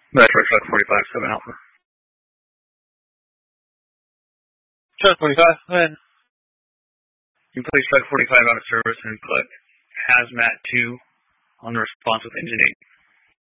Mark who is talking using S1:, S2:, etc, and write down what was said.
S1: Metro Truck 45, 7 Alpha.
S2: Truck 45, go ahead.
S1: You place Truck 45 out of service and collect Hazmat 2 on the response with Engine